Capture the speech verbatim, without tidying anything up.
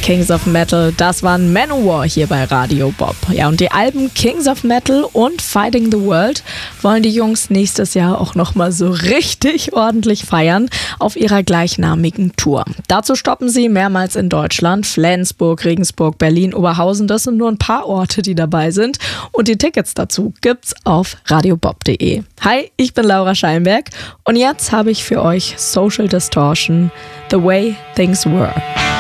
Kings of Metal, das waren Manowar hier bei Radio Bob. Ja, und die Alben Kings of Metal und Fighting the World wollen die Jungs nächstes Jahr auch nochmal so richtig ordentlich feiern auf ihrer gleichnamigen Tour. Dazu stoppen sie mehrmals in Deutschland, Flensburg, Regensburg, Berlin, Oberhausen. Das sind nur ein paar Orte, die dabei sind. Und die Tickets dazu gibt's auf radiobob punkt de. Hi, ich bin Laura Scheinberg und jetzt habe ich für euch Social Distortion, The Way Things Were.